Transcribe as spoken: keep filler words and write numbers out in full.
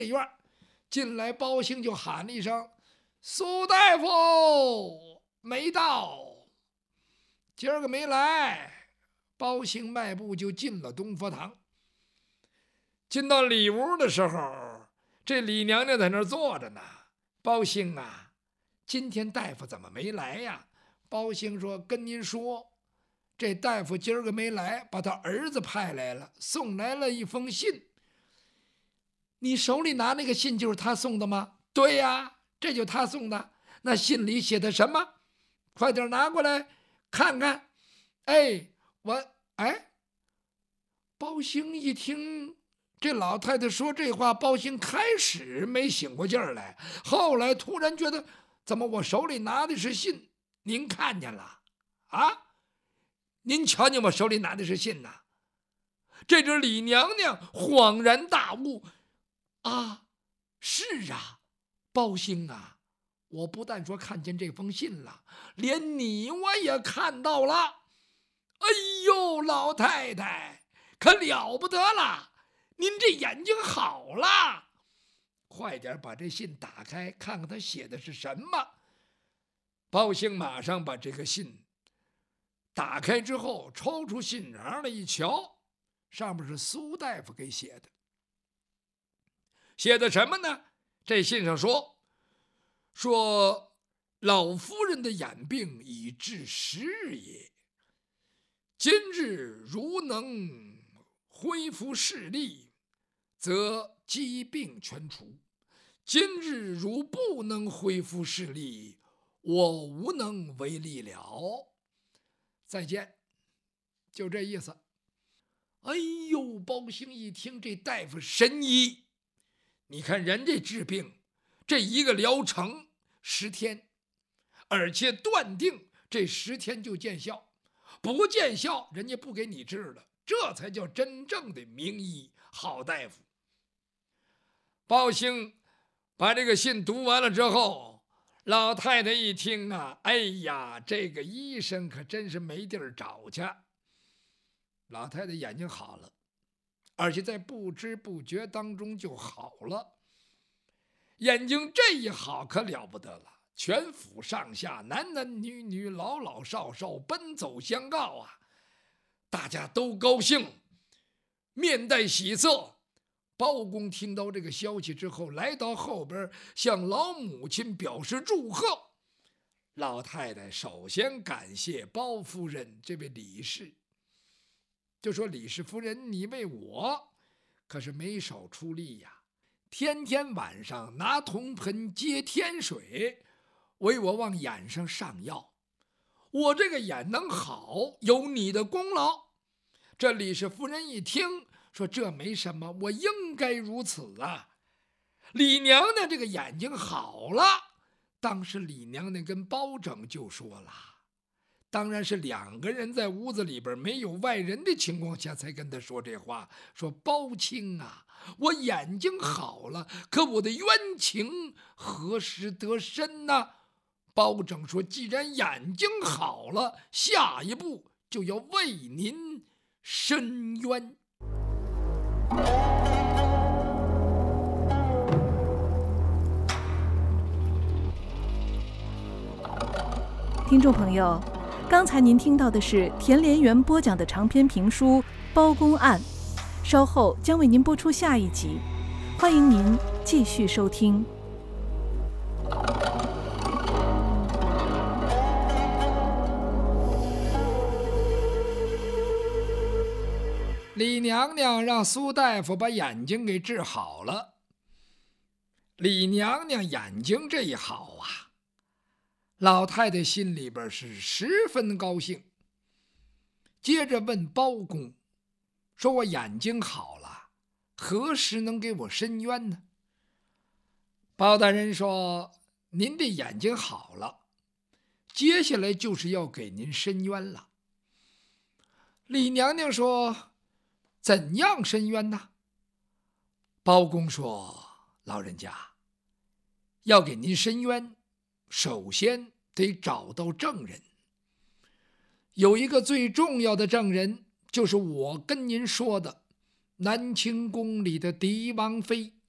院进来，包兴就喊了一声：“苏大夫没到。”今儿个没来，包兴迈步就进了东佛堂。进到里屋的时候，这李娘娘在那儿坐着呢。包兴啊，今天大夫怎么没来呀？包兴说：“跟您说，这大夫今儿个没来，把他儿子派来了，送来了一封信。你手里拿那个信就是他送的吗？”“对呀，这就他送的。”“那信里写的什么？快点拿过来看看。”“哎，我哎。”包兴一听这老太太说这话，包兴开始没醒过劲儿来，后来突然觉得，怎么我手里拿的是信？您看见了啊？您瞧见我手里拿的是信呐？这只李娘娘恍然大悟啊！是啊，包兴啊，我不但说看见这封信了，连你我也看到了。哎呦，老太太可了不得了，您这眼睛好了，快点把这信打开，看看他写的是什么。”包兴马上把这个信打开之后，抽出信瓤来一瞧，上面是苏大夫给写的。写的什么呢？这信上说说老夫人的眼病已至十日也，今日如能恢复视力，则疾病全除；今日如不能恢复视力，我无能为力了。再见。就这意思。哎呦，包兴一听这大夫神医，你看人这治病，这一个疗程十天，而且断定这十天就见效，不见效人家不给你治了，这才叫真正的名医好大夫。包兴把这个信读完了之后，老太太一听啊，哎呀，这个医生可真是没地儿找去。老太太眼睛好了，而且在不知不觉当中就好了。眼睛这一好可了不得了，全府上下男男女女老老少少奔走相告啊，大家都高兴，面带喜色。包公听到这个消息之后，来到后边向老母亲表示祝贺。老太太首先感谢包夫人这位李氏，就说：“李氏夫人，你为我可是没少出力呀，天天晚上拿铜盆接天水，为我往眼上上药，我这个眼能好，有你的功劳。”这李氏夫人一听说，这没什么，我应该如此啊。李娘娘这个眼睛好了，当时李娘娘跟包拯就说了，当然是两个人在屋子里边没有外人的情况下才跟他说这话，说：“包青啊，我眼睛好了，可我的冤情何时得伸呢？”包拯说：“既然眼睛好了，下一步就要为您伸冤。” 听众朋友，刚才您听到的是田连元播讲的长篇评书《包公案》，稍后将为您播出下一集，欢迎您继续收听。 李娘娘让苏大夫把眼睛给治好了。李娘娘眼睛这一好啊，老太太心里边是十分高兴。接着问包公说：“我眼睛好了，何时能给我伸冤呢？”包大人说：“您的眼睛好了，接下来就是要给您伸冤了。”李娘娘说：“怎样伸冤呢？”包公说：“老人家，要给您伸冤，首先得找到证人。有一个最重要的证人，就是我跟您说的南清宫里的狄王妃。